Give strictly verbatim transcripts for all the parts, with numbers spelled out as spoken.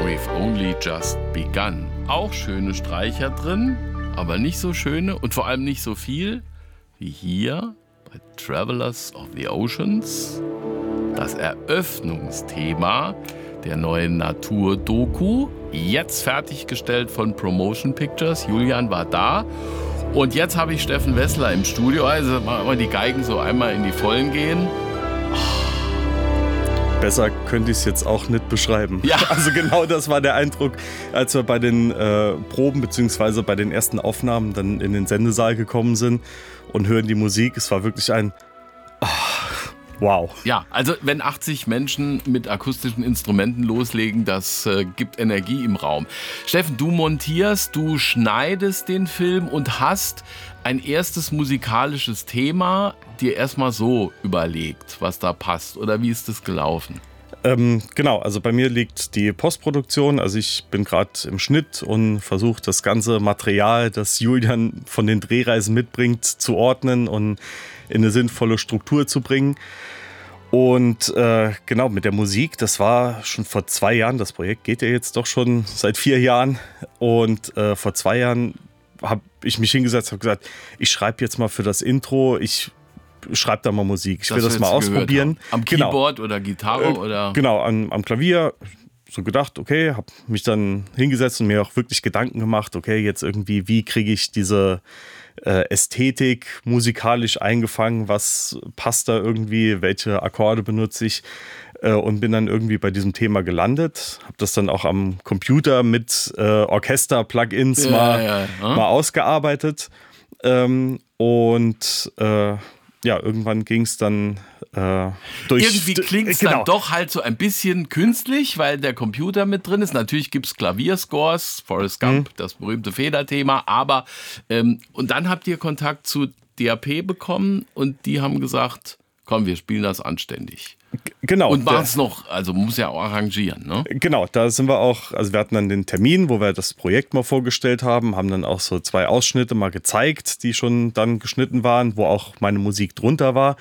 We've only just begun. Auch schöne Streicher drin, aber nicht so schöne und vor allem nicht so viel wie hier bei Travelers of the Oceans. Das Eröffnungsthema der neuen Natur-Doku, jetzt fertiggestellt von Promotion Pictures. Julian war da. Und jetzt habe ich Steffen Wessler im Studio. Also mal die Geigen so einmal in die Vollen gehen. Besser könnte ich es jetzt auch nicht beschreiben. Ja. Also genau das war der Eindruck, als wir bei den äh, Proben bzw. bei den ersten Aufnahmen dann in den Sendesaal gekommen sind und hören die Musik. Es war wirklich ein oh, wow. Ja, also wenn achtzig Menschen mit akustischen Instrumenten loslegen, das äh, gibt Energie im Raum. Steffen, du montierst, du schneidest den Film und hast ein erstes musikalisches Thema dir erstmal so überlegt, was da passt. Oder wie ist das gelaufen? Ähm, genau, also bei mir liegt die Postproduktion. Also ich bin gerade im Schnitt und versuche das ganze Material, das Julian von den Drehreisen mitbringt, zu ordnen und in eine sinnvolle Struktur zu bringen. Und äh, genau, mit der Musik, das war schon vor zwei Jahren, das Projekt geht ja jetzt doch schon seit vier Jahren. Und äh, vor zwei Jahren habe ich mich hingesetzt und gesagt, ich schreibe jetzt mal für das Intro, ich schreibe da mal Musik, ich will das, das mal ausprobieren. Am Keyboard genau. Oder Gitarre? Äh, oder? Genau, am, am Klavier. So gedacht, okay, habe mich dann hingesetzt und mir auch wirklich Gedanken gemacht, okay, jetzt irgendwie, wie kriege ich diese äh, Ästhetik musikalisch eingefangen, was passt da irgendwie, welche Akkorde benutze ich äh, und bin dann irgendwie bei diesem Thema gelandet, habe das dann auch am Computer mit äh, Orchester-Plugins ja, mal, ja, ja. Hm? mal ausgearbeitet ähm, und äh, ja, irgendwann ging es dann äh, durch... Irgendwie klingt es genau. dann doch halt so ein bisschen künstlich, weil der Computer mit drin ist. Natürlich gibt es Klavierscores, Forrest Gump, mhm. das berühmte Federthema, aber ähm, und dann habt ihr Kontakt zu D A P bekommen und die haben gesagt, komm, wir spielen das anständig. Genau. Und machen es noch, also muss ja auch arrangieren, ne? Genau, da sind wir auch, also wir hatten dann den Termin, wo wir das Projekt mal vorgestellt haben, haben dann auch so zwei Ausschnitte mal gezeigt, die schon dann geschnitten waren, wo auch meine Musik drunter war.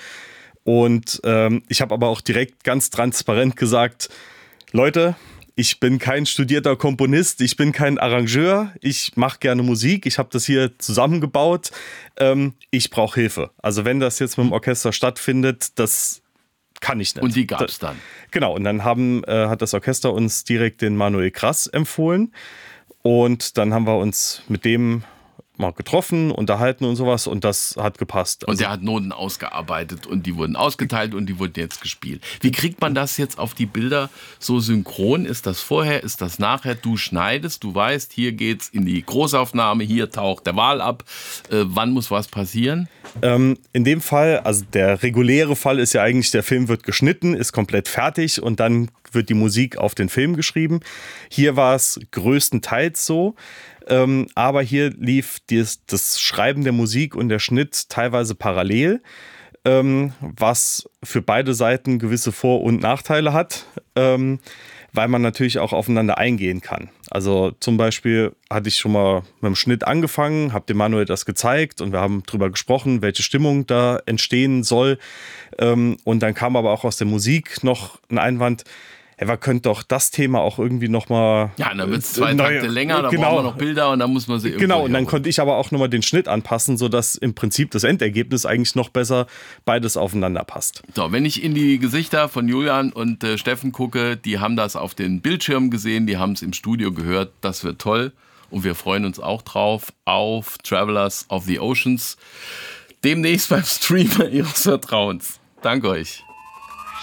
Und ähm, ich habe aber auch direkt ganz transparent gesagt, Leute, ich bin kein studierter Komponist, ich bin kein Arrangeur, ich mache gerne Musik, ich habe das hier zusammengebaut, ähm, ich brauche Hilfe. Also wenn das jetzt mit dem Orchester stattfindet, das kann ich nicht. Und die gab es dann? Genau, und dann haben, äh, hat das Orchester uns direkt den Manuel Krass empfohlen und dann haben wir uns mit dem mal getroffen, unterhalten und sowas und das hat gepasst. Also und der hat Noten ausgearbeitet und die wurden ausgeteilt und die wurden jetzt gespielt. Wie kriegt man das jetzt auf die Bilder so synchron? Ist das vorher, ist das nachher? Du schneidest, du weißt, hier geht's in die Großaufnahme, hier taucht der Wal ab. Äh, wann muss was passieren? Ähm, in dem Fall, also der reguläre Fall ist ja eigentlich, der Film wird geschnitten, ist komplett fertig und dann wird die Musik auf den Film geschrieben. Hier war es größtenteils so. Ähm, aber hier lief dies, das Schreiben der Musik und der Schnitt teilweise parallel, ähm, was für beide Seiten gewisse Vor- und Nachteile hat, ähm, weil man natürlich auch aufeinander eingehen kann. Also zum Beispiel hatte ich schon mal mit dem Schnitt angefangen, habe dem Manuel das gezeigt und wir haben drüber gesprochen, welche Stimmung da entstehen soll. Ähm, und dann kam aber auch aus der Musik noch ein Einwand, ja, wir könnten doch das Thema auch irgendwie nochmal... Ja, dann wird es zwei Takte länger, da genau, brauchen wir noch Bilder und dann muss man sie irgendwie... Genau, und dann konnte ich aber auch nochmal den Schnitt anpassen, sodass im Prinzip das Endergebnis eigentlich noch besser beides aufeinander passt. So, wenn ich in die Gesichter von Julian und äh, Steffen gucke, die haben das auf den Bildschirmen gesehen, die haben es im Studio gehört, das wird toll und wir freuen uns auch drauf auf Travelers of the Oceans, demnächst beim Streamer Ihres Vertrauens. Danke euch.